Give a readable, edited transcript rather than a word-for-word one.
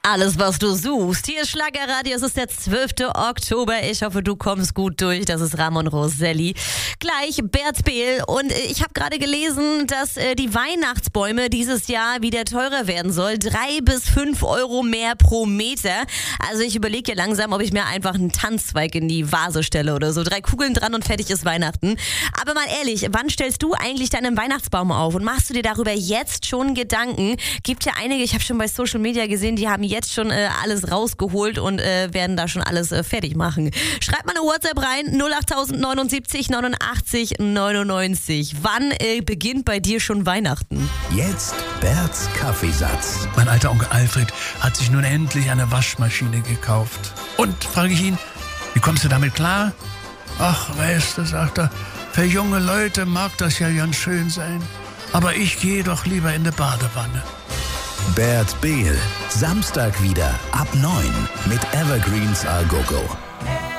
Alles, was du suchst. Hier ist Schlagerradio, es ist der 12. Oktober. Ich hoffe, du kommst gut durch. Das ist Ramon Roselli. Gleich Bert Behl. Und ich habe gerade gelesen, dass die Weihnachtsbäume dieses Jahr wieder teurer werden soll. 3 bis 5 Euro mehr pro Meter. Also ich überlege ja langsam, ob ich mir einfach einen Tanzzweig in die Vase stelle oder so. 3 Kugeln dran und fertig ist Weihnachten. Aber mal ehrlich, wann stellst du eigentlich deinen Weihnachtsbaum auf? Und machst du dir darüber jetzt schon Gedanken? Gibt ja einige, ich habe schon bei Social Media gesehen, die haben jetzt schon alles rausgeholt und werden da schon alles fertig machen. Schreibt mal eine WhatsApp rein, 08079 89 99. Wann beginnt bei dir schon Weihnachten? Jetzt Berts Kaffeesatz. Mein alter Onkel Alfred hat sich nun endlich eine Waschmaschine gekauft. Und, frage ich ihn, wie kommst du damit klar? Ach, weißt du, sagt er, für junge Leute mag das ja ganz schön sein. Aber ich gehe doch lieber in die Badewanne. Bert Behl, Samstag wieder ab 9 mit Evergreens Al Gogo.